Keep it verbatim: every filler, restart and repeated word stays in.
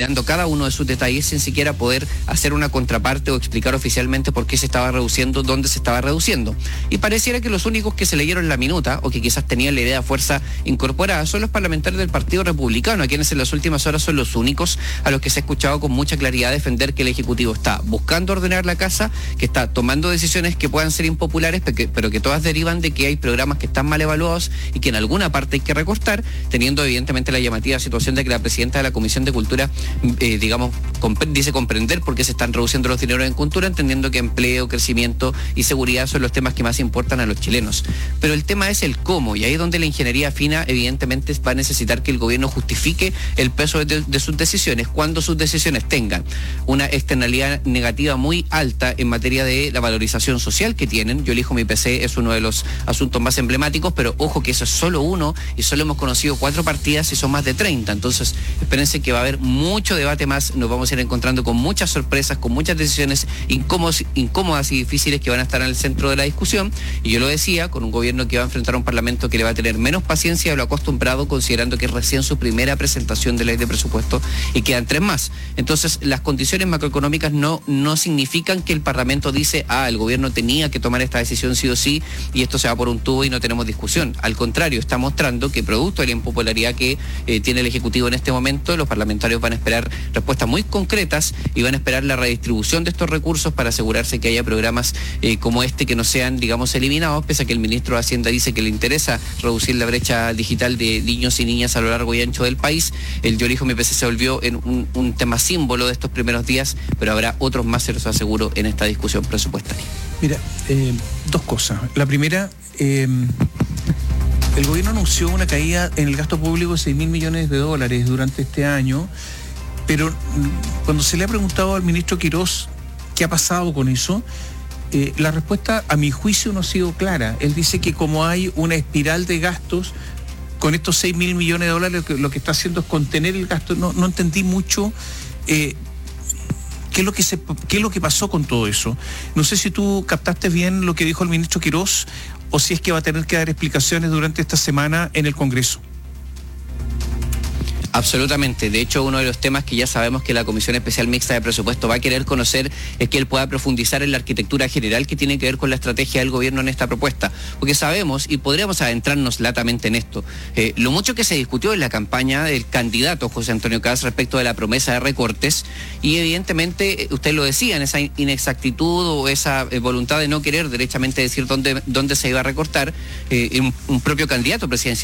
mirando cada uno de sus detalles sin siquiera poder hacer una contraparte o explicar oficialmente por qué se estaba reduciendo, dónde se estaba reduciendo. Y pareciera que los únicos que se leyeron la minuta o que quizás tenían la idea de fuerza incorporada son los parlamentarios del Partido Republicano, a quienes en las últimas horas son los únicos a los que se ha escuchado con mucha claridad defender que el Ejecutivo está buscando ordenar la casa, que está tomando decisiones que puedan ser impopulares, pero que, pero que todas derivan de que hay programas que están mal evaluados y que en alguna parte hay que recortar, teniendo evidentemente la llamativa situación de que la presidenta de la Comisión de Cultura, eh, digamos, comp- dice comprender por qué se están reduciendo los dineros en cultura, entendiendo que empleo, crecimiento y seguridad son los temas que más importan a los chilenos. Pero el tema es el cómo, y ahí es donde la ingeniería fina evidentemente va a necesitar que el gobierno justifique el peso de, de sus decisiones cuando sus decisiones tengan una externalidad negativa muy alta en materia de la valorización social que tienen. Yo elijo mi P C, es uno de los asuntos más emblemáticos, pero ojo que eso es solo uno y solo hemos conocido cuatro partidas y son más de treinta, entonces espérense que va a haber mucho debate más, nos vamos a ir encontrando con muchas sorpresas, con muchas decisiones incómodas, incómodas y difíciles que van a estar en el centro de la discusión, y yo lo decía, con un gobierno que va a enfrentar a un parlamento que le va a tener menos paciencia de lo acostumbrado, considerando que es recién su primera presentación de ley de presupuesto y quedan tres más. Entonces las condiciones macroeconómicas no, no significan que el parlamento dice, ah, el gobierno tenía que tomar esta decisión sí o sí y esto se va por un tubo y no tenemos discusión. Al contrario, está mostrando que producto de la impopularidad que eh, tiene el Ejecutivo en este momento, los parlamentarios van a esperar respuestas muy concretas y van a esperar la redistribución de estos recursos para asegurarse que haya programas eh, como este que no sean, digamos, eliminados, pese a que el ministro de Hacienda dice que le interesa reducir la brecha digital de niños y niñas a lo largo y ancho del país. El Yo elijo mi P C se volvió en un, un tema símbolo de estos primeros días, pero habrá otros más, se los aseguro, en esta discusión presupuestaria. Mira, eh, dos cosas. La primera, eh, el gobierno anunció una caída en el gasto público de seis mil millones de dólares durante este año, pero cuando se le ha preguntado al ministro Quirós qué ha pasado con eso, eh, la respuesta a mi juicio no ha sido clara. Él dice que como hay una espiral de gastos, con estos seis mil millones de dólares lo que, lo que está haciendo es contener el gasto. No, no entendí mucho eh, qué es lo que se, qué es lo que pasó con todo eso. No sé si tú captaste bien lo que dijo el ministro Quirós o si es que va a tener que dar explicaciones durante esta semana en el Congreso. Absolutamente. De hecho, uno de los temas que ya sabemos que la Comisión Especial Mixta de Presupuesto va a querer conocer es que él pueda profundizar en la arquitectura general que tiene que ver con la estrategia del gobierno en esta propuesta. Porque sabemos, y podríamos adentrarnos latamente en esto, eh, lo mucho que se discutió en la campaña del candidato José Antonio Kast respecto de la promesa de recortes, y evidentemente, usted lo decía, en esa inexactitud o esa eh, voluntad de no querer derechamente decir dónde, dónde se iba a recortar, eh, un, un propio candidato presidencial